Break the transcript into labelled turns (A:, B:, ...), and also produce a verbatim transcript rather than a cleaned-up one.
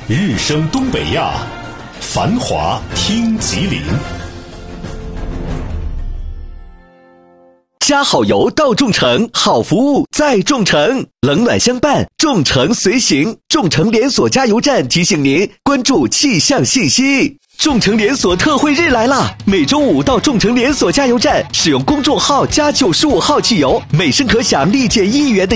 A: 日升东北亚，繁华听吉林。
B: 加好油到众诚，好服务在众诚，冷暖相伴，众诚随行。众诚连锁加油站提醒您关注气象信息。众诚连锁特惠日来啦！每周五到众诚连锁加油站，使用公众号加九十五号汽油，每升可享立减一元的